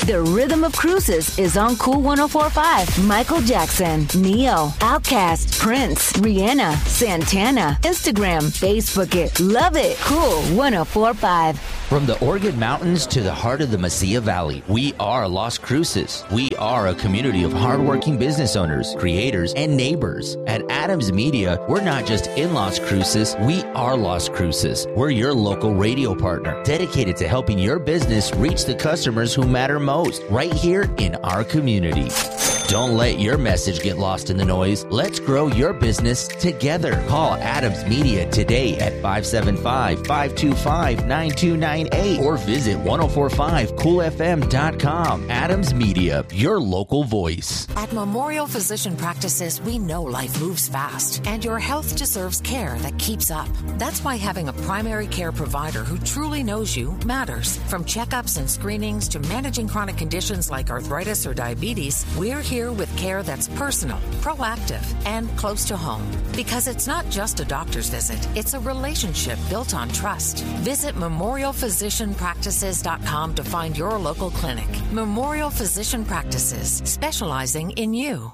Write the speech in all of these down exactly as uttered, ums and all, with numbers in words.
The Rhythm of Cruises is on Cool one oh four point five. Michael Jackson, Neo, Outkast, Prince, Rihanna, Santana. Instagram, Facebook it. Love it. Cool one oh four point five. From the Organ Mountains to the heart of the Mesilla Valley, we are Las Cruces. We are a community of hardworking business owners, creators, and neighbors. At Adams Media, we're not just in Las Cruces, we are Las Cruces. We're your local radio partner, dedicated to helping your business reach the customers who matter most, right here in our community. Don't let your message get lost in the noise. Let's grow your business together. Call Adams Media today at five seven five, five two five, nine two nine eight or visit ten forty-five cool f m dot com. Adams Media, your local voice. At Memorial Physician Practices, we know life moves fast, and your health deserves care that keeps up. That's why having a primary care provider who truly knows you matters. From checkups and screenings to managing chronic conditions like arthritis or diabetes, we're here with care that's personal, proactive, and close to home. Because it's not just a doctor's visit, it's a relationship built on trust. Visit memorial physician practices dot com to find your local clinic. Memorial Physician Practices, specializing in you.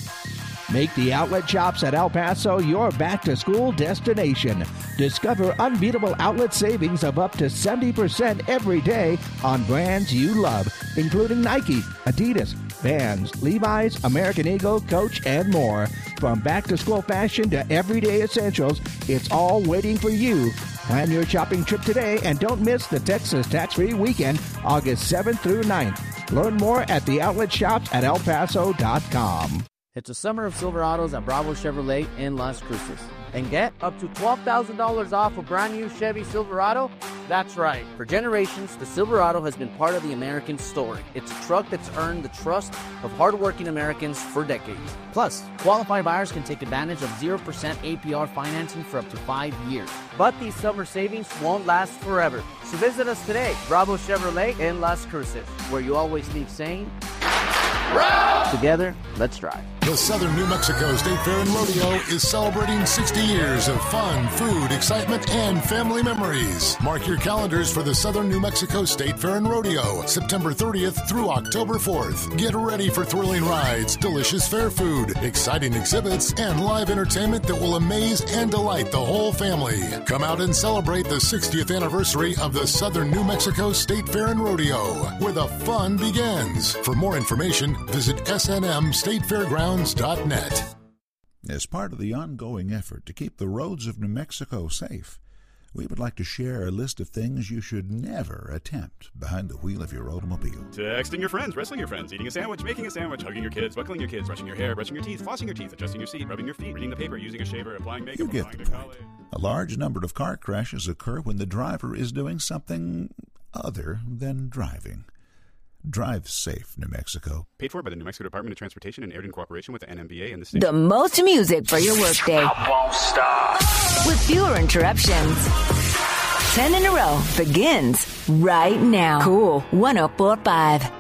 Make the outlet shops at El Paso your back-to-school destination. Discover unbeatable outlet savings of up to seventy percent every day on brands you love, including Nike, Adidas, Vans, Levi's, American Eagle, Coach, and more. From back-to-school fashion to everyday essentials, it's all waiting for you. Plan your shopping trip today and don't miss the Texas Tax-Free Weekend, August seventh through ninth. Learn more at the outlet shops at el paso dot com. It's a summer of Silverados at Bravo Chevrolet in Las Cruces. And get up to twelve thousand dollars off a brand new Chevy Silverado? That's right. For generations, the Silverado has been part of the American story. It's a truck that's earned the trust of hardworking Americans for decades. Plus, qualified buyers can take advantage of zero percent A P R financing for up to five years. But these summer savings won't last forever. So visit us today, Bravo Chevrolet in Las Cruces, where you always leave saying, Ride! Together, let's drive. The Southern New Mexico State Fair and Rodeo is celebrating sixty years of fun, food, excitement, and family memories. Mark your calendars for the Southern New Mexico State Fair and Rodeo, September thirtieth through October fourth. Get ready for thrilling rides, delicious fair food, exciting exhibits, and live entertainment that will amaze and delight the whole family. Come out and celebrate the sixtieth anniversary of the Southern New Mexico State Fair and Rodeo, where the fun begins. For more information, visit S N M state fairgrounds dot net. As part of the ongoing effort to keep the roads of New Mexico safe, we would like to share a list of things you should never attempt behind the wheel of your automobile. Texting your friends, wrestling your friends, eating a sandwich, making a sandwich, hugging your kids, buckling your kids, brushing your hair, brushing your teeth, flossing your teeth, adjusting your seat, rubbing your feet, reading the paper, using a shaver, applying makeup, You get applying the to point. college. A large number of car crashes occur when the driver is doing something other than driving. Drive safe, New Mexico. Paid for by the New Mexico Department of Transportation and aired in cooperation with the N M B A and the state. The most music for your workday. I won't stop. With fewer interruptions. Ten in a row begins right now. Cool one oh four point five.